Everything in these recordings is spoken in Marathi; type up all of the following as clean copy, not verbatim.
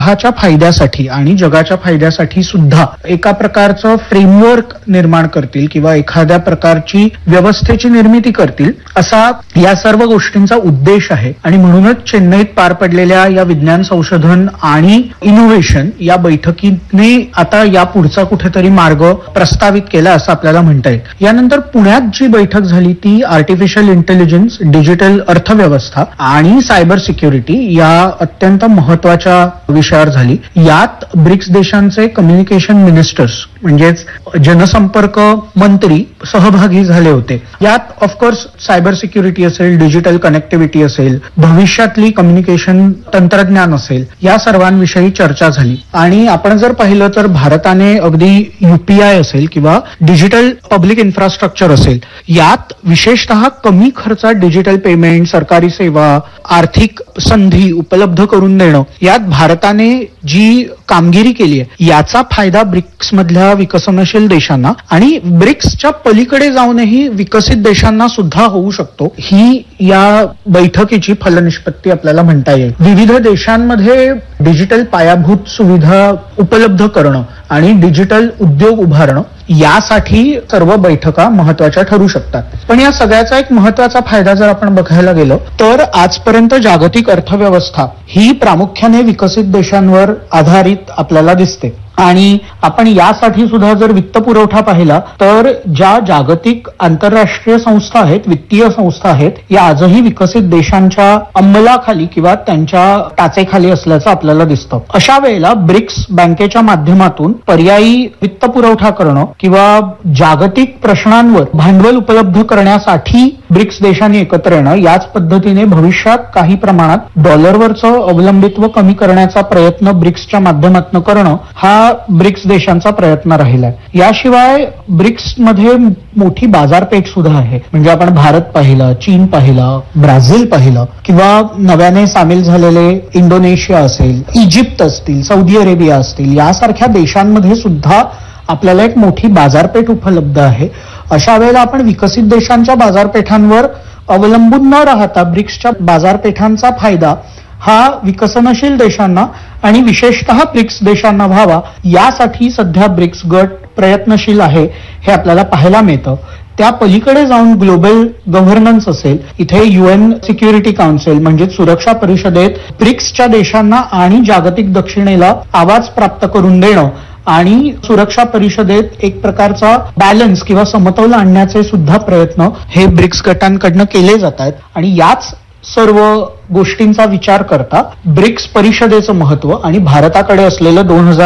स्वतःच्या फायद्यासाठी आणि जगाच्या फायद्यासाठी सुद्धा एका प्रकारचं फ्रेमवर्क निर्माण करतील किंवा एखाद्या प्रकारची व्यवस्थेची निर्मिती करतील, असा या सर्व गोष्टींचा उद्देश आहे. आणि म्हणूनच चेन्नईत पार पडलेल्या या विज्ञान संशोधन आणि इनोव्हेशन या बैठकीने आता या पुढचा कुठेतरी मार्ग प्रस्तावित केला असं आपल्याला म्हणता येईल. यानंतर पुण्यात जी बैठक झाली ती आर्टिफिशियल इंटेलिजन्स, डिजिटल अर्थव्यवस्था आणि सायबर सिक्युरिटी या अत्यंत महत्वाच्या विषयावर झाली. यात ब्रिक्स देशांचे कम्युनिकेशन मिनिस्टर्स म्हणजेच जनसंपर्क मंत्री सहभागी झाले होते. यात ऑफकोर्स सायबर सिक्युरिटी असेल, डिजिटल कनेक्टिव्हिटी असेल, भविष्यातली कम्युनिकेशन तंत्रज्ञान असेल, या सर्वांविषयी चर्चा झाली. आणि आपण जर पाहिलं तर भारताने अगदी UPI असेल किंवा डिजिटल पब्लिक इन्फ्रास्ट्रक्चर असेल, यात विशेषतः कमी खर्चात डिजिटल पेमेंट, सरकारी सेवा, आर्थिक संधी उपलब्ध करून देणं, यात भारताने जी कामगिरी केली आहे याचा फायदा ब्रिक्स मधल्या विकसनशील देशांना आणि ब्रिक्सच्या पलीकडे जाऊनही विकसित देशांना सुद्धा होऊ शकतो. ही या बैठकीची फलनिष्पत्ती आपल्याला म्हणता येईल. विविध देशांमध्ये डिजिटल पायाभूत सुविधा उपलब्ध करणं आणि डिजिटल उद्योग उभारणं यासाठी सर्व बैठका महत्वाच्या ठरू शकतात. पण या सगळ्याचा एक महत्वाचा फायदा जर आपण बघायला गेलो तर आजपर्यंत जागतिक अर्थव्यवस्था ही प्रामुख्याने विकसित देशांवर आधारित आपल्याला दिसते. आणि आपण यासाठी सुद्धा जर वित्त पुरवठा पाहिला तर ज्या जागतिक आंतरराष्ट्रीय संस्था आहेत, वित्तीय संस्था आहेत, या आजही विकसित देशांच्या अंमलाखाली किंवा त्यांच्या टाचेखाली असल्याचं आपल्याला दिसतं. अशा वेळेला ब्रिक्स बँकेच्या माध्यमातून पर्यायी वित्त पुरवठा करणं किंवा जागतिक प्रश्नांवर भांडवल उपलब्ध करण्यासाठी ब्रिक्स देशांनी एकत्र येणं, याच पद्धतीने भविष्यात काही प्रमाणात डॉलरवरचं अवलंबित्व कमी करण्याचा प्रयत्न ब्रिक्सच्या माध्यमातून करणं हा ब्रिक्स देशांचा प्रयत्न राहिलाय. याशिवाय ब्रिक्समध्ये मोठी बाजारपेठ सुद्धा आहे. म्हणजे आपण भारत पाहिलं, चीन पाहिलं, ब्राझील पाहिलं किंवा नव्याने सामील झालेले इंडोनेशिया असेल, इजिप्त असतील, सौदी अरेबिया असतील, यासारख्या देशांमध्ये सुद्धा आपल्याला एक मोठी बाजारपेठ उपलब्ध आहे. अशा वेळेला आपण विकसित देशांच्या बाजारपेठांवर अवलंबून न राहता ब्रिक्सच्या बाजारपेठांचा फायदा हा विकसनशील देशांना आणि विशेषतः ब्रिक्स देशांना व्हावा, यासाठी सध्या ब्रिक्स गट प्रयत्नशील आहे हे आपल्याला पाहायला मिळतं. त्या पलीकडे जाऊन ग्लोबल गव्हर्नन्स असेल, इथे UN सिक्युरिटी काउन्सिल म्हणजे सुरक्षा परिषदेत ब्रिक्सच्या देशांना आणि जागतिक दक्षिणेला आवाज प्राप्त करून देणं आणि सुरक्षा परिषदेत एक प्रकारचा बॅलन्स किंवा समतोल आणण्याचे सुद्धा प्रयत्न हे ब्रिक्स गटांकडनं केले जात आहेत. आणि याच सर्व गोष्टींचा विचार करता ब्रिक्स परिषदेचं महत्व आणि भारताकडे असलेलं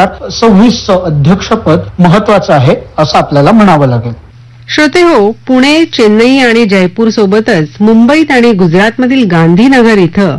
2026चं अध्यक्षपद महत्वाचं आहे असं आपल्याला म्हणावं लागेल. श्रोते हो, पुणे, चेन्नई आणि जयपूर सोबतच मुंबईत आणि गुजरातमधील गांधीनगर इथं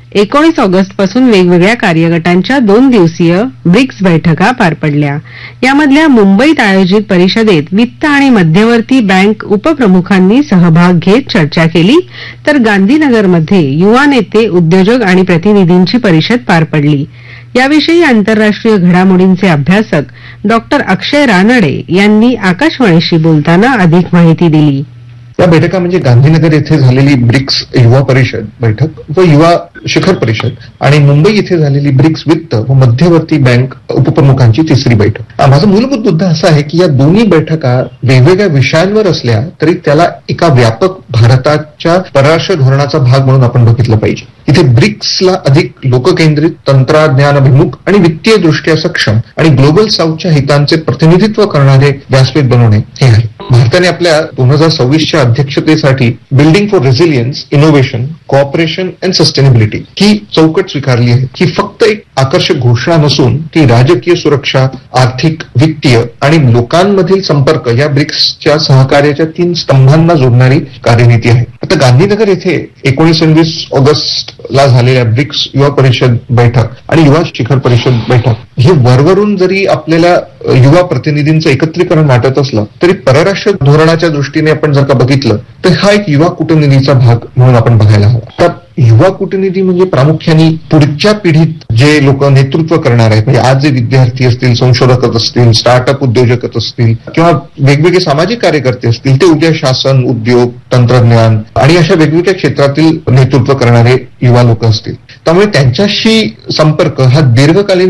19 ऑगस्ट पासून वेगवेगळ्या कार्यगटांच्या 2 दिवसीय ब्रिक्स बैठका पार पडल्या. यामधल्या मुंबईत आयोजित परिषदेत वित्त आणि मध्यवर्ती बँक उपप्रमुखांनी सहभाग घेत चर्चा केली, तर गांधीनगरमध्ये युवा नेते, उद्योजक आणि प्रतिनिधींची परिषद पार पडली. याविषयी आंतरराष्ट्रीय घडामोडींचे अभ्यासक डॉक्टर अक्षय रानडे यांनी आकाशवाणीशी बोलताना अधिक माहिती दिली. या बैठका म्हणजे गांधीनगर येथे झालेली ब्रिक्स युवा परिषद बैठक व युवा शिखर परिषद आणि मुंबई येथे झालेली ब्रिक्स वित्त व मध्यवर्ती बँक उपप्रमुखांची तिसरी बैठक. माझा मूलभूत मुद्दा असा आहे की या दोन्ही बैठका वेगवेगळ्या विषयांवर असल्या तरी त्याला एका व्यापक भारताच्या परराष्ट्र धोरणाचा भाग म्हणून आपण बघितलं पाहिजे. इथे ब्रिक्सला अधिक लोककेंद्रित, तंत्रज्ञानाभिमुख आणि वित्तीय दृष्ट्या सक्षम आणि ग्लोबल साऊथच्या हितांचे प्रतिनिधित्व करणारे व्यासपीठ बनवणे हे आहे. भारताने आपल्या 2026च्या अध्यक्षतेसाठी building for resilience, innovation, cooperation and sustainability ही चौकट स्वीकारली आहे. ही फक्त एक आकर्षक घोषणा नसून ती राजकीय सुरक्षा, आर्थिक, वित्तीय आणि लोकांमधील संपर्क या ब्रिक्सच्या सहकार्याच्या 3 स्तंभांना जोडणारी कार्यनीती आहे. आता गांधीनगर येथे 19-20 ऑगस्टला झालेल्या ब्रिक्स युवा परिषद बैठक आणि युवा शिखर परिषद बैठक हे वरवरून जरी आपल्याला युवा प्रतिनिधींचं एकत्रीकरण वाटत असलं तरी परराष्ट्र धोरणाच्या दृष्टीने आपण जर का बघितलं तर हा एक युवा कूटनीतीचा भाग म्हणून आपण बघायला हवा. तर युवा कूटनीती म्हणजे प्रामुख्याने पुढच्या पिढीत जे लोक नेतृत्व करणार आहेत, म्हणजे आज जे विद्यार्थी असतील, संशोधक असतील, स्टार्टअप उद्योजक असतील किंवा वेगवेगळे सामाजिक कार्यकर्ते असतील, ते उद्या शासन, उद्योग, तंत्रज्ञान आणि अशा वेगवेगळ्या क्षेत्रातील नेतृत्व करणारे युवा लोक असतील. त्यामुळे त्यांच्याशी संपर्क हा दीर्घकालीन